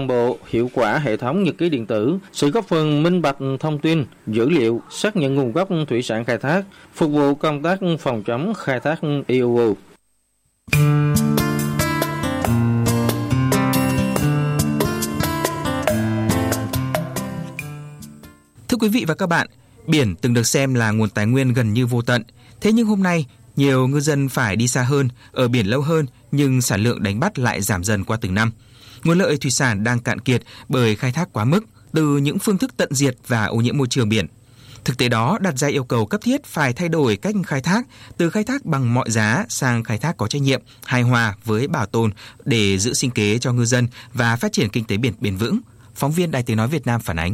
đồng bộ, hiệu quả hệ thống nhật ký điện tử, sự góp phần minh bạch thông tin, dữ liệu, xác nhận nguồn gốc thủy sản khai thác, phục vụ công tác phòng chống khai thác IUU. Thưa quý vị và các bạn, biển từng được xem là nguồn tài nguyên gần như vô tận. Thế nhưng hôm nay, nhiều ngư dân phải đi xa hơn, ở biển lâu hơn, nhưng sản lượng đánh bắt lại giảm dần qua từng năm. Nguồn lợi thủy sản đang cạn kiệt bởi khai thác quá mức, từ những phương thức tận diệt và ô nhiễm môi trường biển. Thực tế đó đặt ra yêu cầu cấp thiết phải thay đổi cách khai thác, từ khai thác bằng mọi giá sang khai thác có trách nhiệm, hài hòa với bảo tồn để giữ sinh kế cho ngư dân và phát triển kinh tế biển bền vững. Phóng viên Đài Tiếng nói Việt Nam phản ánh.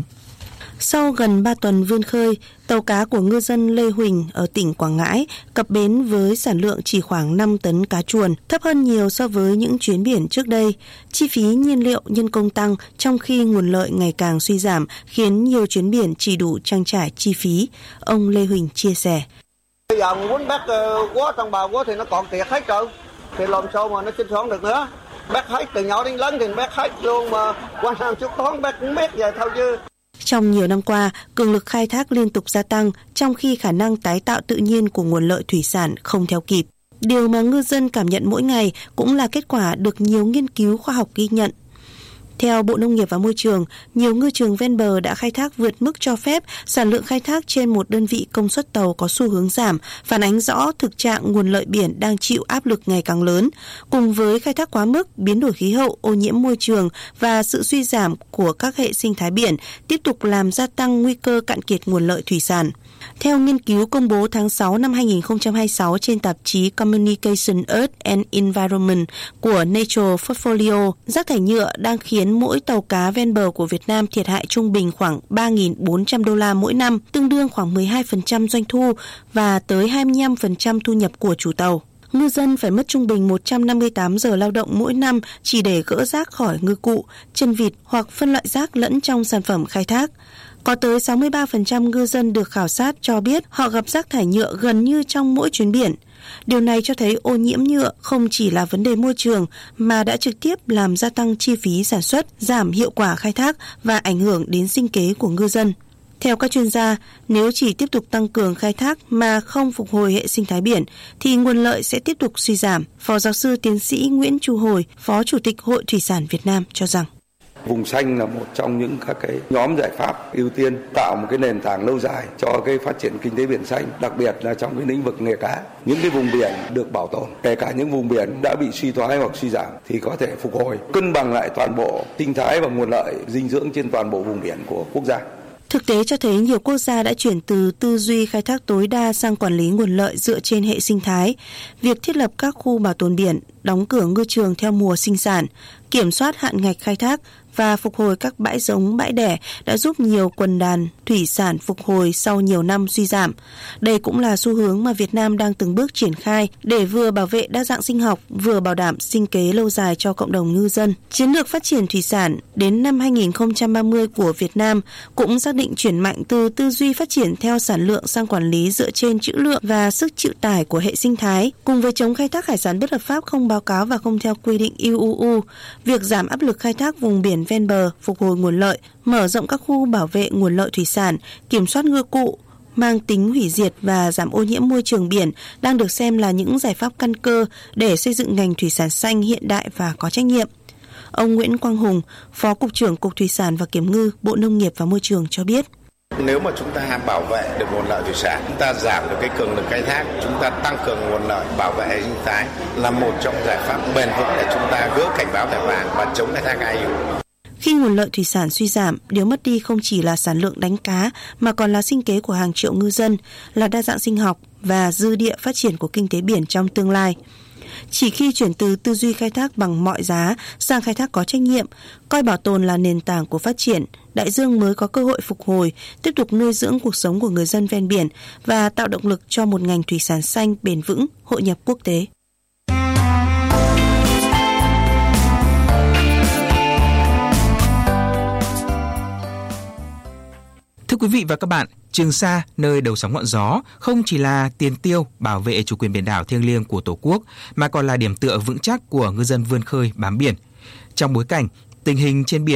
Sau gần 3 tuần vươn khơi, tàu cá của ngư dân Lê Huỳnh ở tỉnh Quảng Ngãi cập bến với sản lượng chỉ khoảng 5 tấn cá chuồn, thấp hơn nhiều so với những chuyến biển trước đây. Chi phí nhiên liệu nhân công tăng trong khi nguồn lợi ngày càng suy giảm khiến nhiều chuyến biển chỉ đủ trang trải chi phí. Ông Lê Huỳnh chia sẻ. Bây giờ muốn bắt quá trong bào quá thì nó còn tiệt hết rồi, thì làm sao mà nó sinh sống được nữa. Bắt hết từ nhỏ đến lớn thì bắt hết luôn, mà qua năm chút toán bắt cũng biết vậy thôi chứ. Trong nhiều năm qua, cường lực khai thác liên tục gia tăng, trong khi khả năng tái tạo tự nhiên của nguồn lợi thủy sản không theo kịp. Điều mà ngư dân cảm nhận mỗi ngày cũng là kết quả được nhiều nghiên cứu khoa học ghi nhận. Theo Bộ Nông nghiệp và Môi trường, nhiều ngư trường ven bờ đã khai thác vượt mức cho phép, sản lượng khai thác trên một đơn vị công suất tàu có xu hướng giảm, phản ánh rõ thực trạng nguồn lợi biển đang chịu áp lực ngày càng lớn. Cùng với khai thác quá mức, biến đổi khí hậu, ô nhiễm môi trường và sự suy giảm của các hệ sinh thái biển tiếp tục làm gia tăng nguy cơ cạn kiệt nguồn lợi thủy sản. Theo nghiên cứu công bố tháng 6 năm 2026 trên tạp chí Communication Earth and Environment của Nature Portfolio, rác thải nhựa đang khiến mỗi tàu cá ven bờ của Việt Nam thiệt hại trung bình khoảng 3.400 đô la mỗi năm, tương đương khoảng 12% doanh thu và tới 25% thu nhập của chủ tàu. Ngư dân phải mất trung bình 158 giờ lao động mỗi năm chỉ để gỡ rác khỏi ngư cụ, chân vịt hoặc phân loại rác lẫn trong sản phẩm khai thác. Có tới 63% ngư dân được khảo sát cho biết họ gặp rác thải nhựa gần như trong mỗi chuyến biển. Điều này cho thấy ô nhiễm nhựa không chỉ là vấn đề môi trường mà đã trực tiếp làm gia tăng chi phí sản xuất, giảm hiệu quả khai thác và ảnh hưởng đến sinh kế của ngư dân. Theo các chuyên gia, nếu chỉ tiếp tục tăng cường khai thác mà không phục hồi hệ sinh thái biển thì nguồn lợi sẽ tiếp tục suy giảm. Phó giáo sư tiến sĩ Nguyễn Chu Hồi, Phó Chủ tịch Hội Thủy sản Việt Nam cho rằng vùng xanh là một trong những các cái nhóm giải pháp ưu tiên tạo một cái nền tảng lâu dài cho cái phát triển kinh tế biển xanh, đặc biệt là trong cái lĩnh vực nghề cá. Những cái vùng biển được bảo tồn, kể cả những vùng biển đã bị suy thoái hoặc suy giảm thì có thể phục hồi, cân bằng lại toàn bộ sinh thái và nguồn lợi dinh dưỡng trên toàn bộ vùng biển của quốc gia. Thực tế cho thấy nhiều quốc gia đã chuyển từ tư duy khai thác tối đa sang quản lý nguồn lợi dựa trên hệ sinh thái. Việc thiết lập các khu bảo tồn biển, đóng cửa ngư trường theo mùa sinh sản, kiểm soát hạn ngạch khai thác và phục hồi các bãi giống, bãi đẻ đã giúp nhiều quần đàn thủy sản phục hồi sau nhiều năm suy giảm. Đây cũng là xu hướng mà Việt Nam đang từng bước triển khai để vừa bảo vệ đa dạng sinh học, vừa bảo đảm sinh kế lâu dài cho cộng đồng ngư dân. Chiến lược phát triển thủy sản đến năm 2030 của Việt Nam cũng xác định chuyển mạnh từ tư duy phát triển theo sản lượng sang quản lý dựa trên trữ lượng và sức chịu tải của hệ sinh thái. Cùng với chống khai thác hải sản bất hợp pháp không báo cáo và không theo quy định IUU, việc giảm áp lực khai thác vùng biển ven bờ, phục hồi nguồn lợi, mở rộng các khu bảo vệ nguồn lợi thủy sản, kiểm soát ngư cụ, mang tính hủy diệt và giảm ô nhiễm môi trường biển đang được xem là những giải pháp căn cơ để xây dựng ngành thủy sản xanh hiện đại và có trách nhiệm. Ông Nguyễn Quang Hùng, Phó Cục trưởng Cục Thủy sản và Kiểm ngư, Bộ Nông nghiệp và Môi trường cho biết. Nếu mà chúng ta bảo vệ được nguồn lợi thủy sản, chúng ta giảm được cái cường lực khai thác, chúng ta tăng cường nguồn lợi, bảo vệ hệ sinh thái là một trong giải pháp bền vững để chúng ta gỡ cảnh báo thẻ vàng và chống khai thác IUU. Khi nguồn lợi thủy sản suy giảm, điều mất đi không chỉ là sản lượng đánh cá mà còn là sinh kế của hàng triệu ngư dân, là đa dạng sinh học và dư địa phát triển của kinh tế biển trong tương lai. Chỉ khi chuyển từ tư duy khai thác bằng mọi giá sang khai thác có trách nhiệm, coi bảo tồn là nền tảng của phát triển, đại dương mới có cơ hội phục hồi, tiếp tục nuôi dưỡng cuộc sống của người dân ven biển và tạo động lực cho một ngành thủy sản xanh bền vững, hội nhập quốc tế. Thưa quý vị và các bạn, Trường Sa, nơi đầu sóng ngọn gió, không chỉ là tiền tiêu bảo vệ chủ quyền biển đảo thiêng liêng của Tổ quốc, mà còn là điểm tựa vững chắc của ngư dân vươn khơi bám biển. Trong bối cảnh tình hình trên biển